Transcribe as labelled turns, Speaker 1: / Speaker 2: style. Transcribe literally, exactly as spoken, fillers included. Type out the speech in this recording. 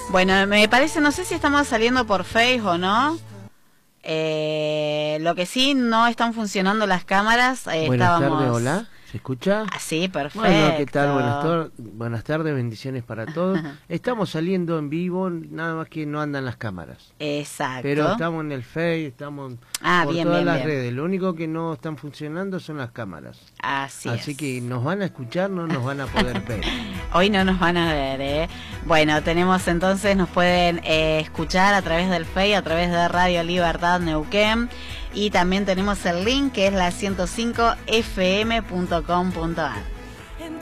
Speaker 1: Bueno, me parece, no sé si estamos saliendo por Face o no. Eh, lo que sí, no están funcionando las cámaras. Eh,
Speaker 2: Buenas
Speaker 1: estábamos...
Speaker 2: tardes, hola. ¿Se escucha?
Speaker 1: Ah, sí, perfecto.
Speaker 2: Bueno, ¿qué tal? Buenas, tor buenas tardes, bendiciones para todos. Estamos saliendo en vivo, nada más que no andan las cámaras.
Speaker 1: Exacto.
Speaker 2: Pero estamos en el Face, estamos
Speaker 1: ah,
Speaker 2: por
Speaker 1: bien,
Speaker 2: todas
Speaker 1: bien,
Speaker 2: las
Speaker 1: bien.
Speaker 2: redes. Lo único que no están funcionando son las cámaras.
Speaker 1: Así,
Speaker 2: Así
Speaker 1: es.
Speaker 2: que nos van a escuchar, no nos van a poder ver.
Speaker 1: Hoy no nos van a ver, ¿eh? Bueno, tenemos entonces, nos pueden eh, escuchar a través del Face, a través de Radio Libertad Neuquén. Y también tenemos el link que es la ciento cinco f m punto com punto a r.